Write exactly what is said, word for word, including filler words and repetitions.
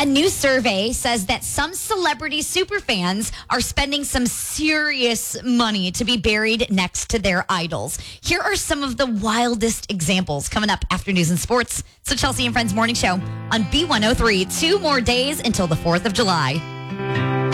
A new survey says that some celebrity superfans are spending some serious money to be buried next to their idols. Here are some of the wildest examples coming up after news and sports. So Chelsea and Friends Morning Show on B one oh three. Two more days until the fourth of July.